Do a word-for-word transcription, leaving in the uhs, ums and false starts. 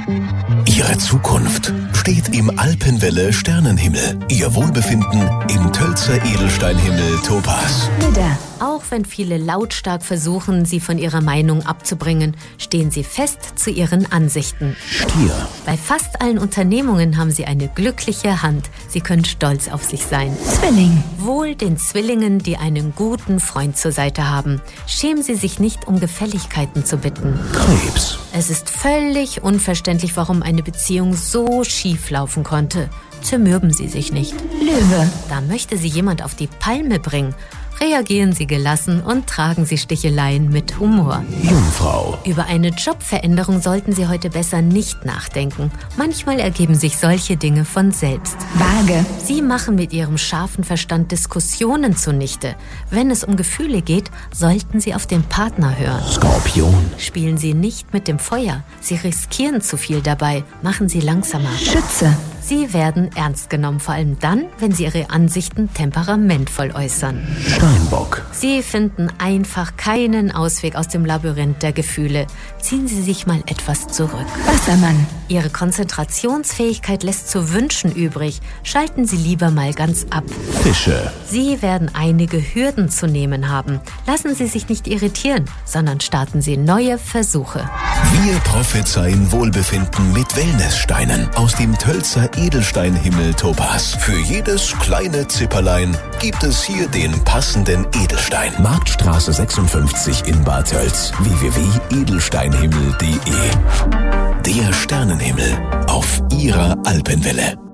Ihre Zukunft steht im Alpenwelle Sternenhimmel. Ihr Wohlbefinden im Tölzer Edelsteinhimmel Topaz. Widder. Auch wenn viele lautstark versuchen, Sie von Ihrer Meinung abzubringen, stehen Sie fest zu Ihren Ansichten. Stier. Bei fast allen Unternehmungen haben Sie eine glückliche Hand. Sie können stolz auf sich sein. Zwilling. Wohl den Zwillingen, die einen guten Freund zur Seite haben. Schämen Sie sich nicht, um Gefälligkeiten zu bitten. Krebs. Es ist völlig unverständlich, warum eine Beziehung so schief laufen konnte. Zermürben Sie sich nicht. Löwe. Da möchte Sie jemand auf die Palme bringen. Reagieren Sie gelassen und tragen Sie Sticheleien mit Humor. Jungfrau. Über eine Jobveränderung sollten Sie heute besser nicht nachdenken. Manchmal ergeben sich solche Dinge von selbst. Waage. Sie machen mit Ihrem scharfen Verstand Diskussionen zunichte. Wenn es um Gefühle geht, sollten Sie auf den Partner hören. Skorpion. Spielen Sie nicht mit dem Feuer. Sie riskieren zu viel dabei. Machen Sie langsamer. Schütze. Sie werden ernst genommen, vor allem dann, wenn Sie Ihre Ansichten temperamentvoll äußern. Steinbock. Sie finden einfach keinen Ausweg aus dem Labyrinth der Gefühle. Ziehen Sie sich mal etwas zurück. Wassermann. Ihre Konzentrationsfähigkeit lässt zu wünschen übrig. Schalten Sie lieber mal ganz ab. Fische. Sie werden einige Hürden zu nehmen haben. Lassen Sie sich nicht irritieren, sondern starten Sie neue Versuche. Wir prophezeien Wohlbefinden mit Wellnesssteinen aus dem Tölzer Edelsteinhimmel Topaz. Für jedes kleine Zipperlein gibt es hier den passenden Edelstein. Marktstraße sechsundfünfzig in Bad Tölz. w w w punkt edelsteinhimmel punkt de. Der Sternenhimmel auf Ihrer Alpenwelle.